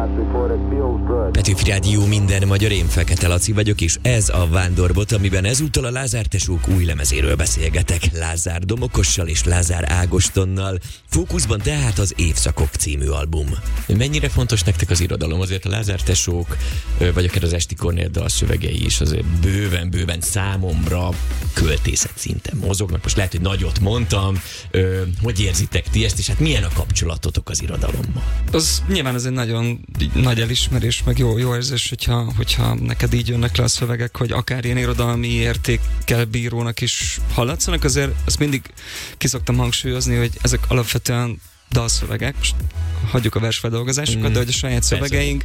Petőfi Rádió, minden magyar, én Fekete Laci vagyok, és ez a Vándorbot, amiben ezúttal a Lázár tesók új lemezéről beszélgetek. Lázár Domokossal és Lázár Ágostonnal. Fókuszban tehát az Évszakok című album. Mennyire fontos nektek az irodalom? Azért a Lázár tesók, vagy akár az Esti Kornél dalszövegei is azért bőven számomra költészet szinten mozognak. Most lehet, hogy nagyot mondtam. Hogy érzitek ti ezt, és hát milyen a kapcsolatotok az irodalommal? Az nyilván ez egy nagyon nagy elismerés, meg jó érzés, hogyha neked így jönnek le a szövegek, hogy akár ilyen irodalmi értékkel bírónak is hallatszanak, azért azt mindig ki szoktam hangsúlyozni, hogy ezek alapvetően dalszövegek, most hagyjuk a versfeldolgozásokat, de hogy a saját szövegeink,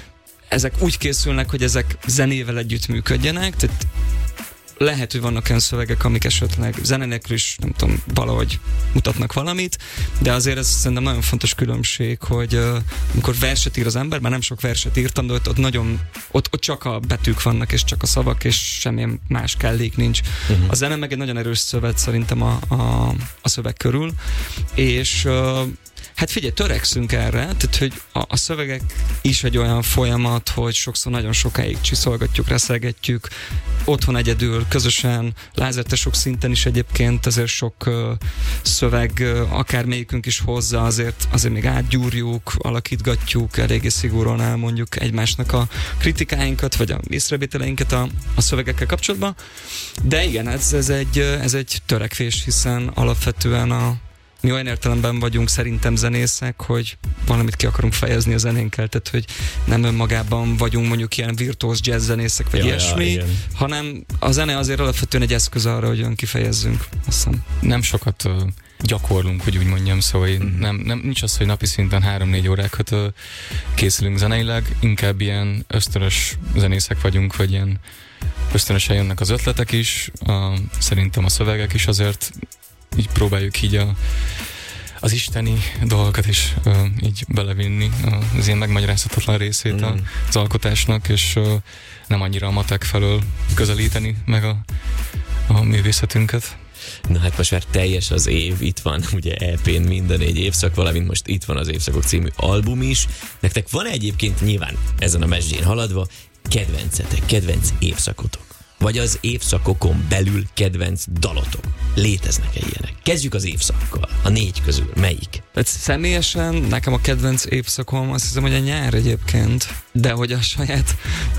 ezek úgy készülnek, hogy ezek zenével együtt működjenek, tehát lehet, hogy vannak olyan szövegek, amik esetleg zenénekről is, nem tudom, valahogy mutatnak valamit, de azért ez szerintem nagyon fontos különbség, hogy amikor verset ír az ember, már nem sok verset írtam, de ott csak a betűk vannak, és csak a szavak, és semmilyen más kellék nincs. A zene meg egy nagyon erős szövet szerintem a szöveg körül, és hát figyelj, törekszünk erre, tehát hogy a szövegek is egy olyan folyamat, hogy sokszor nagyon sokáig csiszolgatjuk, reszelgetjük, otthon egyedül, közösen, Lázár tesók szinten is egyébként azért sok szöveg, akármelyikünk is hozza, azért még átgyúrjuk, alakítgatjuk, eléggé szigorúan elmondjuk egymásnak a kritikáinkat, vagy a észrevételeinket a szövegekkel kapcsolatban. De igen, ez egy törekvés, hiszen alapvetően mi olyan értelemben vagyunk szerintem zenészek, hogy valamit ki akarunk fejezni a zenénkkel, tehát hogy nem önmagában vagyunk mondjuk ilyen virtuóz jazz zenészek, vagy ilyesmi, hanem a zene azért alapvetően egy eszköz arra, hogy olyan kifejezzünk. Aztán nem sokat gyakorlunk, hogy úgy mondjam, szóval nincs az, hogy napi szinten 3-4 órákat készülünk zeneileg, inkább ilyen ösztönös zenészek vagyunk, vagy ilyen ösztönösen jönnek az ötletek is, szerintem a szövegek is azért így próbáljuk így az isteni dolgokat is így belevinni, az ilyen megmagyarázhatatlan részét az alkotásnak, és nem annyira a matek felől közelíteni meg a művészetünket. Na hát most már teljes az év, itt van ugye EP-n minden 4 évszak, valamint most itt van az Évszakok című album is. Nektek van egyébként nyilván ezen a mezsdjén haladva kedvencetek, kedvenc évszakotok? Vagy az évszakokon belül kedvenc dalotok? Léteznek-e ilyenek? Kezdjük az évszakkal. A 4 közül melyik? Személyesen nekem a kedvenc évszakom azt hiszem, hogy a nyár egyébként, de hogy a saját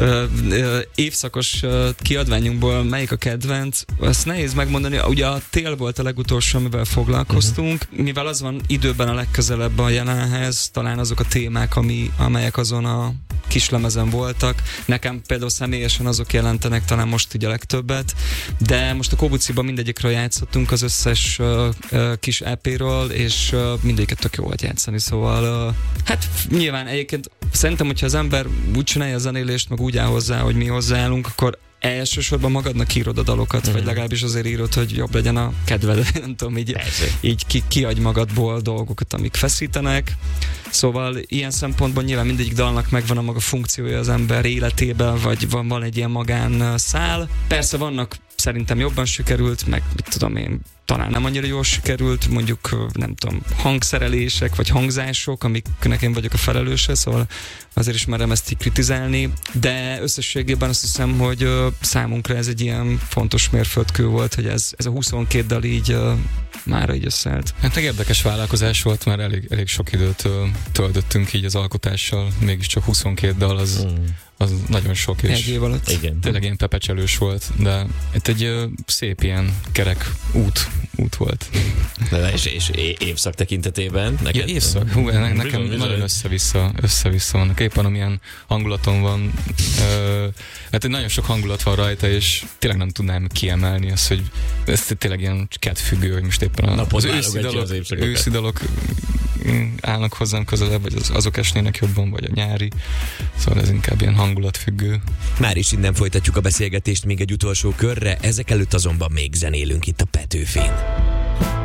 évszakos kiadványunkból melyik a kedvenc, azt nehéz megmondani. Ugye a tél volt a legutolsó, amivel foglalkoztunk, mivel az van időben a legközelebb a jelenhez, talán azok a témák, amelyek azon a kislemezen voltak. Nekem például személyesen azok jelentenek talán most így a legtöbbet, de most a Kobuciban mindegyikről játszottunk az összes kis EP-ről, és mindegyiket tök jó volt játszani, szóval hát nyilván egyébként szerintem, hogyha az ember úgy csinálja a zenélést, meg úgy áll hozzá, hogy mi hozzáállunk, akkor elsősorban magadnak írod a dalokat, vagy legalábbis azért írod, hogy jobb legyen a kedved, nem tudom, így kiadj magadból dolgokat, amik feszítenek. Szóval ilyen szempontból nyilván mindegyik dalnak megvan a maga funkciója az ember életében, vagy van egy ilyen magán szál. Persze vannak szerintem jobban sikerült, meg mit tudom én, talán nem annyira jól sikerült, mondjuk nem tudom, hangszerelések, vagy hangzások, amiknek én vagyok a felelőse, szóval azért is merem ezt így kritizálni, de összességében azt hiszem, hogy számunkra ez egy ilyen fontos mérföldkő volt, hogy ez a 22 dal így mára így összeállt. Hát egy érdekes vállalkozás volt, mert elég sok időt töltöttünk így az alkotással, mégiscsak 22 dal az nagyon sok, és igen, tényleg ilyen pepecselős volt, de itt egy szép ilyen kerek út volt. És évszak tekintetében? Ja, évszak? Nekem nagyon össze-vissza vannak. Éppen amilyen hangulatom van, hát nagyon sok hangulat van rajta, és tényleg nem tudnám kiemelni azt, hogy ez tényleg ilyen kedvfüggő, hogy most éppen az őszi dalok állnak hozzám közelebb, vagy azok esnének jobban, vagy a nyári. Szóval ez inkább ilyen hangulatfüggő. Már is innen folytatjuk a beszélgetést még egy utolsó körre, ezek előtt azonban még zenélünk itt a Petőfén.